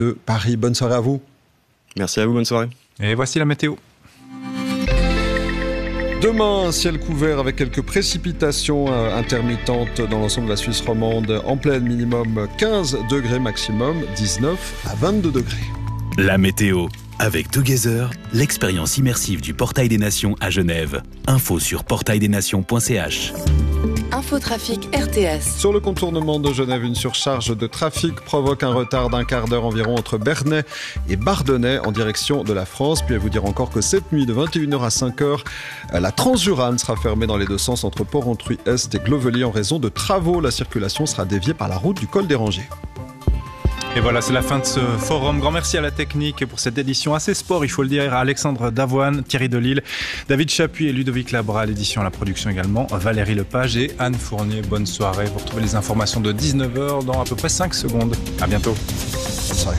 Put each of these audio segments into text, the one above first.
de Paris. Bonne soirée à vous. Merci à vous, bonne soirée. Et voici la météo. Demain, ciel couvert avec quelques précipitations intermittentes dans l'ensemble de la Suisse romande. En pleine, minimum 15 degrés, maximum 19 à 22 degrés. La météo. Avec Together, l'expérience immersive du Portail des Nations à Genève. Info sur portaildesnations.ch. Infotrafic RTS. Sur le contournement de Genève, une surcharge de trafic provoque un retard d'un quart d'heure environ entre Bernay et Bardonnay en direction de la France. Puis à vous dire encore que cette nuit de 21h à 5h, la Transurane sera fermée dans les deux sens entre Port-Ontruy-Est et Clovely en raison de travaux. La circulation sera déviée par la route du col des Rangers. Et voilà, c'est la fin de ce forum. Grand merci à la technique pour cette édition assez sport, il faut le dire, à Alexandre Davoine, Thierry Delille, David Chapuis et Ludovic Labra à l'édition, à la production également, Valérie Lepage et Anne Fournier. Bonne soirée. Vous retrouvez les informations de 19h dans à peu près 5 secondes. À bientôt. Bonne soirée.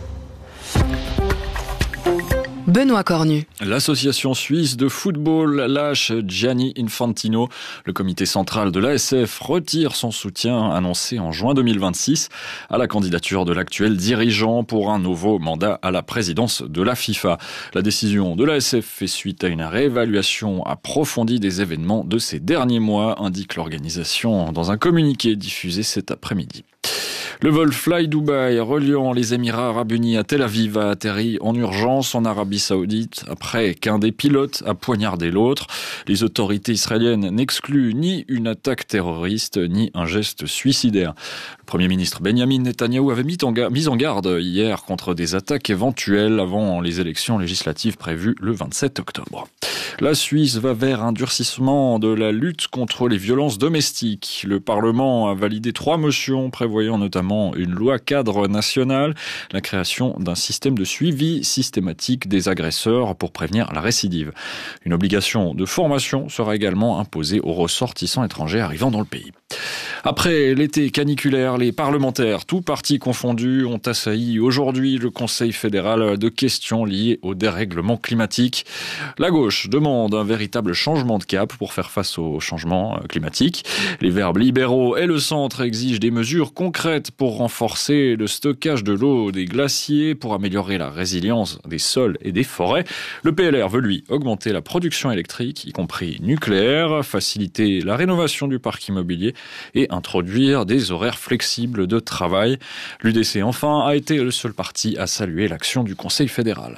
Benoît Cornu. L'association suisse de football lâche Gianni Infantino. Le comité central de l'ASF retire son soutien annoncé en juin 2026 à la candidature de l'actuel dirigeant pour un nouveau mandat à la présidence de la FIFA. La décision de l'ASF fait suite à une réévaluation approfondie des événements de ces derniers mois, indique l'organisation dans un communiqué diffusé cet après-midi. Le vol Fly Dubai reliant les Émirats Arabes Unis à Tel Aviv a atterri en urgence en Arabie Saoudite après qu'un des pilotes a poignardé l'autre. Les autorités israéliennes n'excluent ni une attaque terroriste ni un geste suicidaire. Le Premier ministre Benjamin Netanyahou avait mis en garde hier contre des attaques éventuelles avant les élections législatives prévues le 27 octobre. La Suisse va vers un durcissement de la lutte contre les violences domestiques. Le Parlement a validé 3 motions prévoyant notamment une loi cadre nationale, la création d'un système de suivi systématique des agresseurs pour prévenir la récidive. Une obligation de formation sera également imposée aux ressortissants étrangers arrivant dans le pays. Après l'été caniculaire, les parlementaires, tous partis confondus, ont assailli aujourd'hui le Conseil fédéral de questions liées au dérèglement climatique. La gauche demande un véritable changement de cap pour faire face au changement climatique. Les Verts libéraux et le centre exigent des mesures concrètes pour renforcer le stockage de l'eau des glaciers, pour améliorer la résilience des sols et des forêts. Le PLR veut, lui, augmenter la production électrique, y compris nucléaire, faciliter la rénovation du parc immobilier et introduire des horaires flexibles de travail. L'UDC, enfin, a été le seul parti à saluer l'action du Conseil fédéral.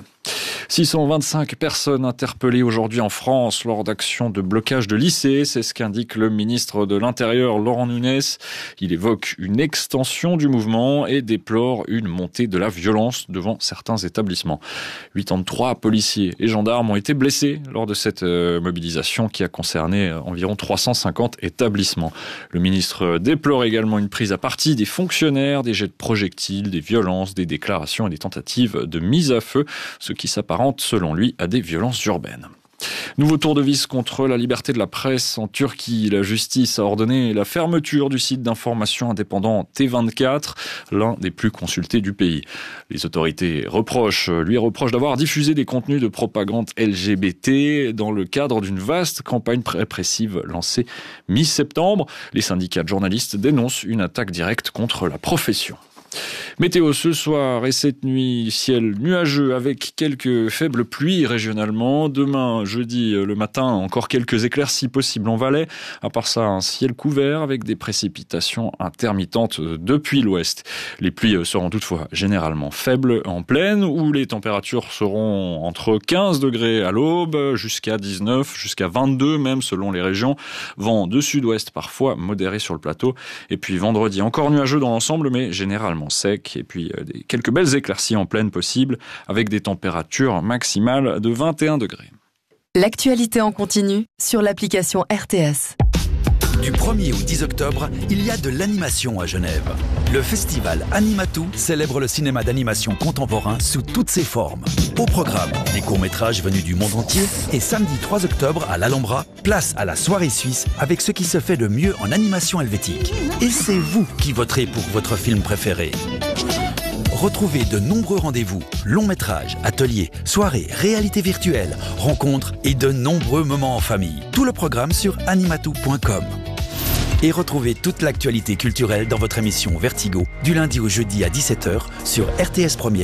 625 personnes interpellées aujourd'hui en France lors d'actions de blocage de lycées, c'est ce qu'indique le ministre de l'Intérieur Laurent Nunez. Il évoque une extension du mouvement et déplore une montée de la violence devant certains établissements. 83 policiers et gendarmes ont été blessés lors de cette mobilisation qui a concerné environ 350 établissements. Le ministre déplore également une prise à partie des fonctionnaires, des jets de projectiles, des violences, des déclarations et des tentatives de mise à feu, ce qui s'apparente selon lui à des violences urbaines. Nouveau tour de vis contre la liberté de la presse en Turquie. La justice a ordonné la fermeture du site d'information indépendant T24, l'un des plus consultés du pays. Les autorités lui reprochent d'avoir diffusé des contenus de propagande LGBT dans le cadre d'une vaste campagne répressive lancée mi-septembre. Les syndicats de journalistes dénoncent une attaque directe contre la profession. Météo ce soir et cette nuit, ciel nuageux avec quelques faibles pluies régionalement. Demain, jeudi, le matin, encore quelques éclaircies possibles en Valais. À part ça, un ciel couvert avec des précipitations intermittentes depuis l'ouest. Les pluies seront toutefois généralement faibles en plaine où les températures seront entre 15 degrés à l'aube jusqu'à 19, jusqu'à 22 même selon les régions. Vent de sud-ouest parfois modéré sur le plateau. Et puis vendredi, encore nuageux dans l'ensemble mais généralement sec. Et puis quelques belles éclaircies en plaine possibles avec des températures maximales de 21 degrés. L'actualité en continu sur l'application RTS. Du 1er au 10 octobre, il y a de l'animation à Genève. Le festival Animatou célèbre le cinéma d'animation contemporain sous toutes ses formes. Au programme, des courts-métrages venus du monde entier et samedi 3 octobre à l'Alhambra, place à la soirée suisse avec ce qui se fait de mieux en animation helvétique. Et c'est vous qui voterez pour votre film préféré. Retrouvez de nombreux rendez-vous, longs métrages, ateliers, soirées, réalité virtuelle, rencontres et de nombreux moments en famille. Tout le programme sur animatou.com. Et retrouvez toute l'actualité culturelle dans votre émission Vertigo du lundi au jeudi à 17h sur RTS Première.